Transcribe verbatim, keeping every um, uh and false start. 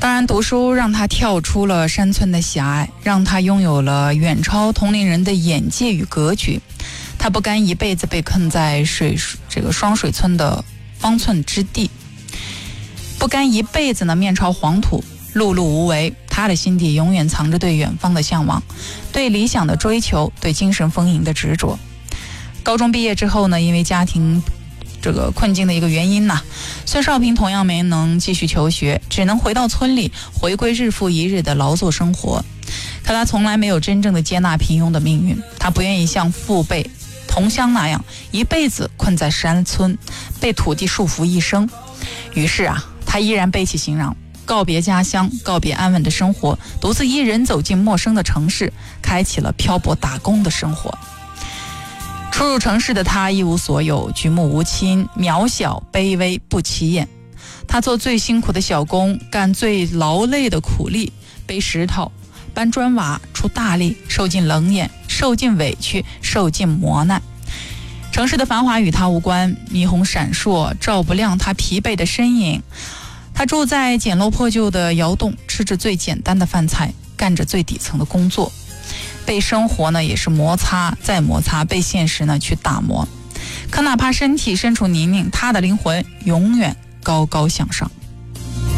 当然，读书让他跳出了山村的狭隘，让他拥有了远超同龄人的眼界与格局。他不甘一辈子被困在水这个双水村的方寸之地，不甘一辈子呢面朝黄土，碌碌无为。他的心底永远藏着对远方的向往，对理想的追求，对精神丰盈的执着。高中毕业之后呢，因为家庭这个困境的一个原因呢，孙少平同样没能继续求学，只能回到村里，回归日复一日的劳作生活。可他从来没有真正的接纳平庸的命运，他不愿意像父辈同乡那样一辈子困在山村，被土地束缚一生。于是啊，他依然背起行囊，告别家乡，告别安稳的生活，独自一人走进陌生的城市，开启了漂泊打工的生活。初入城市的他一无所有，举目无亲，渺小卑微不起眼。他做最辛苦的小工，干最劳累的苦力，背石头搬砖瓦出大力，受尽冷眼，受尽委屈，受尽磨难。城市的繁华与他无关，霓虹闪烁照不亮他疲惫的身影。他住在简陋破旧的窑洞，吃着最简单的饭菜，干着最底层的工作，被生活呢也是摩擦再摩擦，被现实呢去打磨。可哪怕身体身处泥泞，他的灵魂永远高高向上。